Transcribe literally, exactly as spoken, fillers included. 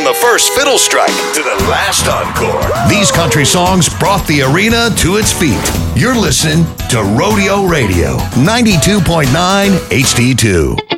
From the first fiddle strike to the last encore, these country songs brought the arena to its feet. You're listening to Rodeo Radio, ninety-two point nine H D two.